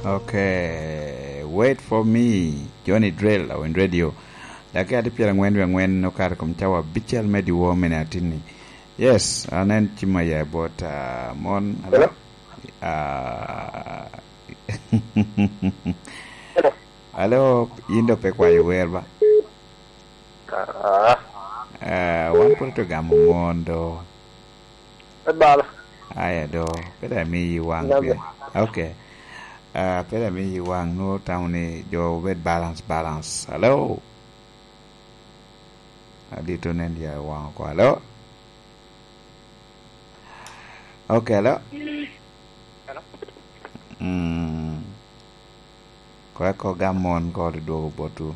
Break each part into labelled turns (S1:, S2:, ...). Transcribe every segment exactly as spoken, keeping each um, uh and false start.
S1: Okay, wait for me. Johnny Drill on radio. Laki ati pia ngwen ngwen no kar kom chawa bichel medi wo menatini. Yes, anen chima ya bot uh, mon.
S2: Hello.
S1: Ah. Uh, hello, indo pe kwa yuwerba.
S2: Ah.
S1: Eh, uh, wan purto gamu mondo.
S2: Bala.
S1: Aya do. Peda mi wang pe. Okay. Uh, peda mi wang no tawni jo wet balance balance. Hello. Dito nendia wang ko. Hello. Okay, hello.
S2: Hello.
S1: Hmm. Ko ko gamon ko do botu.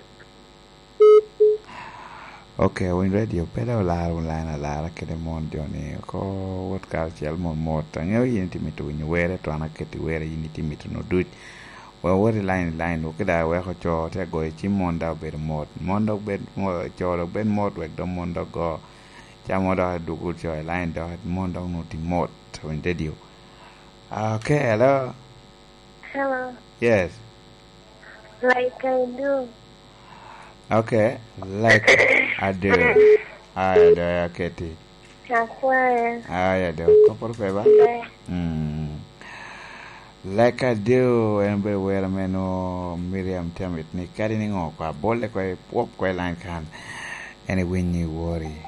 S1: Okay, when radio peda la la la ke de mon joni ko wot ka chel mon mot ngeo yinti mitu ni were to anaketi were yinti mitu no dut wa wori line line o kida we ko cho te go chi mon da be mot mon do be mo cho do ben mot we do mon do go cha mo da du ku cho line do mon do no ti mot when radio. Okay, hello.
S3: Hello.
S1: Yes.
S3: Like I do.
S1: Okay, like I do. I do, Katie.
S3: Akwai.
S1: I do. Couple favor. Hmm. Like I do, and be where I know Miriam tell me, ni carrying on, kwa bole kwa pop kwa line can, and when you worry.